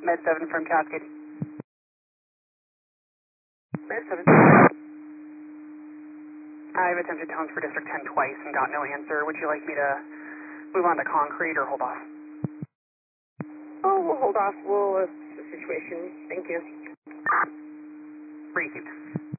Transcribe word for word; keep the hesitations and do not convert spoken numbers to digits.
Med seven from Cascade. Med seven. I've attempted tones for District ten twice and got no answer. Would you like me to move on to concrete or hold off? Oh, we'll hold off. We'll assess the situation. Thank you. Received.